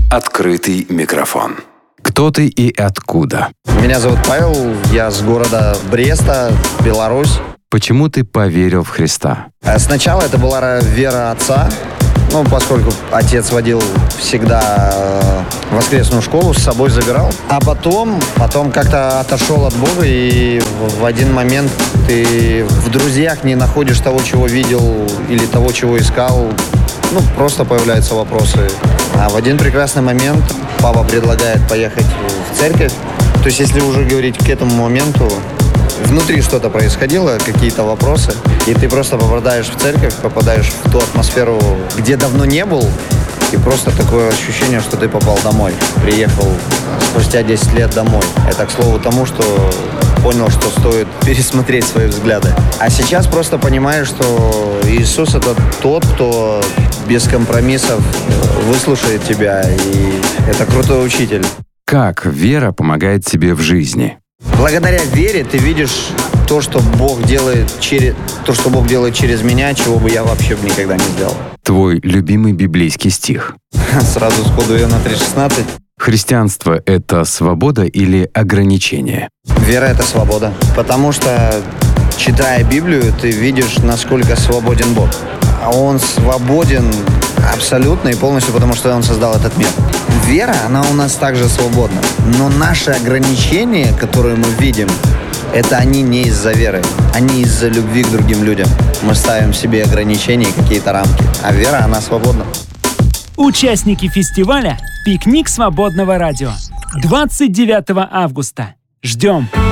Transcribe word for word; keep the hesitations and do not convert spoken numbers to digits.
Открытый микрофон. Кто ты и откуда? Меня зовут Павел, я с города Бреста, Беларусь. Почему ты поверил в Христа? Сначала это была вера отца, ну, поскольку отец водил всегда воскресную школу, с собой забирал. А потом, потом как-то отошел от Бога, и в один момент ты в друзьях не находишь того, чего видел, или того, чего искал. Ну, просто появляются вопросы. А в один прекрасный момент папа предлагает поехать в церковь. То есть, если уже говорить к этому моменту, внутри что-то происходило, какие-то вопросы, и ты просто попадаешь в церковь, попадаешь в ту атмосферу, где давно не был, и просто такое ощущение, что ты попал домой. Приехал спустя десять лет домой. Это к слову тому, что понял, что стоит пересмотреть свои взгляды. А сейчас просто понимаешь, что Иисус — это тот, кто без компромиссов выслушает тебя, и это крутой учитель. Как вера помогает тебе в жизни? Благодаря вере ты видишь то, что Бог делает через, то, что Бог делает через меня, чего бы я вообще бы никогда не сделал. Твой любимый библейский стих? Сразу сходу Иоанна три шестнадцать. Христианство — это свобода или ограничение? Вера — это свобода. Потому что, читая Библию, ты видишь, насколько свободен Бог. А Он свободен абсолютно и полностью, потому что Он создал этот мир. Вера, она у нас также свободна. Но наши ограничения, которые мы видим, это они не из-за веры, они из-за любви к другим людям. Мы ставим себе ограничения, какие-то рамки. А вера, она свободна. Участники фестиваля «Пикник свободного радио». двадцать девятого августа. Ждем!